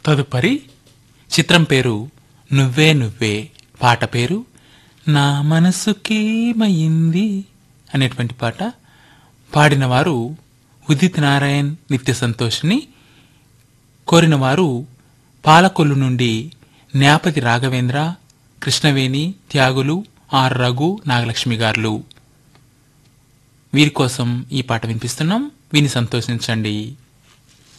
తదుపరి చిత్రం పేరు నువ్వే నువ్వే, పాట పేరు నా మనసుకేమయింది అనేటువంటి పాట. పాడినవారు ఉదిత్ నారాయణ్, నిత్య సంతోషిని. కోరినవారు పాలకొల్లు నుండి న్యాపతి రాఘవేంద్ర, కృష్ణవేణి, త్యాగులు, ఆర్ రఘు, నాగలక్ష్మి గారులు. వీరి కోసం ఈ పాట వినిపిస్తున్నాం, విని సంతోషించండి.